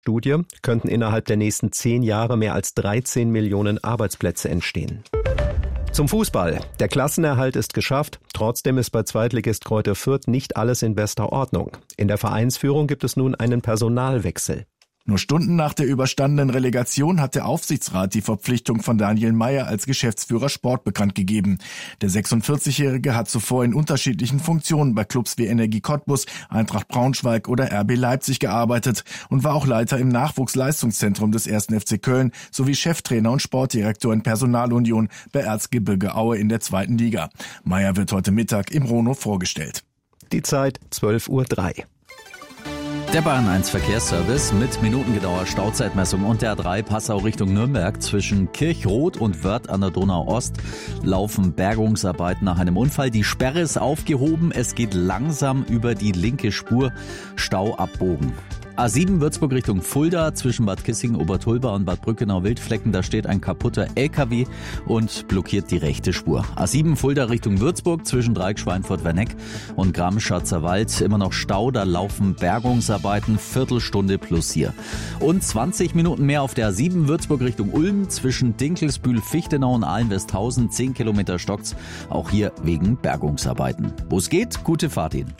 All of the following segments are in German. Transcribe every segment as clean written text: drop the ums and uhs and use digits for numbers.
Studie könnten innerhalb der nächsten 10 Jahre mehr als 13 Millionen Arbeitsplätze entstehen. Zum Fußball. Der Klassenerhalt ist geschafft. Trotzdem ist bei Zweitligist Greuther Fürth nicht alles in bester Ordnung. In der Vereinsführung gibt es nun einen Personalwechsel. Nur Stunden nach der überstandenen Relegation hat der Aufsichtsrat die Verpflichtung von Daniel Meyer als Geschäftsführer Sport bekannt gegeben. Der 46-Jährige hat zuvor in unterschiedlichen Funktionen bei Clubs wie Energie Cottbus, Eintracht Braunschweig oder RB Leipzig gearbeitet und war auch Leiter im Nachwuchsleistungszentrum des 1. FC Köln sowie Cheftrainer und Sportdirektor in Personalunion bei Erzgebirge Aue in der 2. Liga. Meyer wird heute Mittag im Rono vorgestellt. Die Zeit 12:03 Uhr. Der Bayern 1 Verkehrsservice mit minutengenauer Stauzeitmessung und der A3 Passau Richtung Nürnberg zwischen Kirchroth und Wörth an der Donau-Ost laufen Bergungsarbeiten nach einem Unfall. Die Sperre ist aufgehoben, es geht langsam über die linke Spur, Stau abbogen. A7 Würzburg Richtung Fulda zwischen Bad Kissingen, Obertulba und Bad Brückenau-Wildflecken. Da steht ein kaputter LKW und blockiert die rechte Spur. A7 Fulda Richtung Würzburg zwischen Dreieck Schweinfurt-Werneck und Gramm-Schatzer Wald. Immer noch Stau, da laufen Bergungsarbeiten, Viertelstunde plus hier. Und 20 Minuten mehr auf der A7 Würzburg Richtung Ulm zwischen Dinkelsbühl, Fichtenau und Ahlen-Westhausen. 10 Kilometer stockt's, auch hier wegen Bergungsarbeiten. Wo es geht, gute Fahrt Ihnen.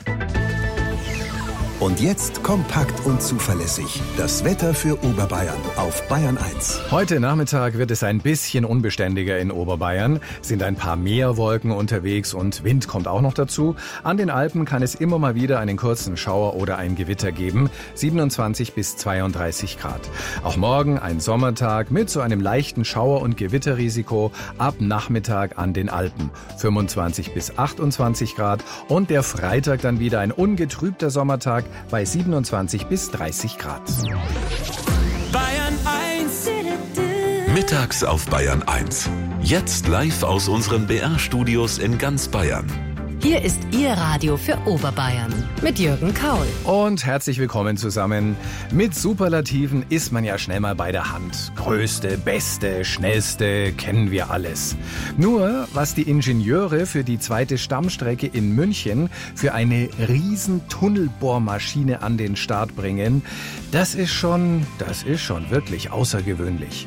Und jetzt kompakt und zuverlässig das Wetter für Oberbayern auf Bayern 1. Heute Nachmittag wird es ein bisschen unbeständiger in Oberbayern. Sind ein paar mehr Wolken unterwegs und Wind kommt auch noch dazu. An den Alpen kann es immer mal wieder einen kurzen Schauer oder ein Gewitter geben. 27 bis 32 Grad. Auch morgen ein Sommertag mit so einem leichten Schauer- und Gewitterrisiko ab Nachmittag an den Alpen. 25 bis 28 Grad. Und der Freitag dann wieder ein ungetrübter Sommertag bei 27 bis 30 Grad. Bayern 1. Mittags auf Bayern 1. Jetzt live aus unseren BR-Studios in ganz Bayern. Hier ist Ihr Radio für Oberbayern mit Jürgen Kaul. Und herzlich willkommen zusammen. Mit Superlativen ist man ja schnell mal bei der Hand. Größte, beste, schnellste, kennen wir alles. Nur, was die Ingenieure für die zweite Stammstrecke in München für eine riesen Tunnelbohrmaschine an den Start bringen, das ist schon wirklich außergewöhnlich.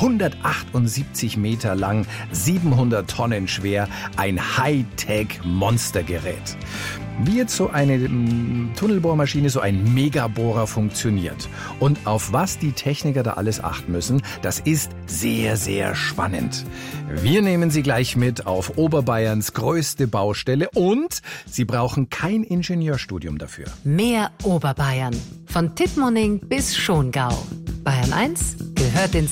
178 Meter lang, 700 Tonnen schwer, ein Hightech-Monstergerät. Wie jetzt so eine Tunnelbohrmaschine, so ein Megabohrer funktioniert und auf was die Techniker da alles achten müssen, das ist sehr, sehr spannend. Wir nehmen Sie gleich mit auf Oberbayerns größte Baustelle und Sie brauchen kein Ingenieurstudium dafür. Mehr Oberbayern. Von Tittmoning bis Schongau. Bayern 1 gehört ins